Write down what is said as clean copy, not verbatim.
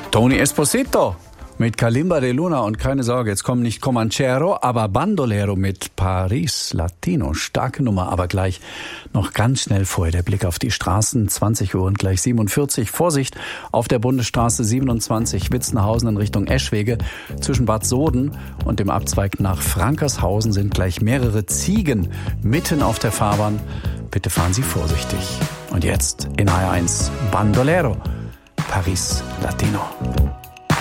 Tony Esposito mit Kalimba de Luna und keine Sorge, jetzt kommen nicht Comanchero, aber Bandolero mit Paris Latino. Starke Nummer, aber gleich noch ganz schnell vorher der Blick auf die Straßen. 20 Uhr und gleich 47. Vorsicht auf der Bundesstraße 27 Witzenhausen in Richtung Eschwege. Zwischen Bad Soden und dem Abzweig nach Frankershausen sind gleich mehrere Ziegen mitten auf der Fahrbahn. Bitte fahren Sie vorsichtig. Und jetzt in HR1 Bandolero, Paris Latino.